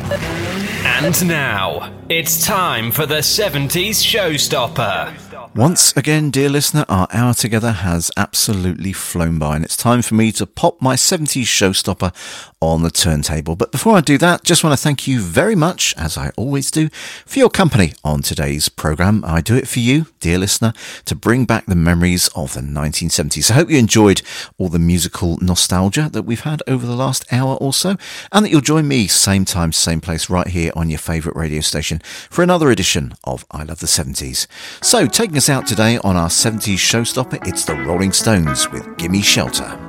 And now, it's time for the 70s Showstopper. Once again, dear listener, our hour together has absolutely flown by, and it's time for me to pop my 70s Showstopper on the turntable. But before I do that, just want to thank you very much, as I always do, for your company on today's programme. I do it for you, dear listener, to bring back the memories of the 1970s. I hope you enjoyed all the musical nostalgia that we've had over the last hour or so, and that you'll join me same time, same place, right here on your favourite radio station for another edition of I Love the 70s. So, taking us out today on our 70s Showstopper, it's the Rolling Stones with Gimme Shelter.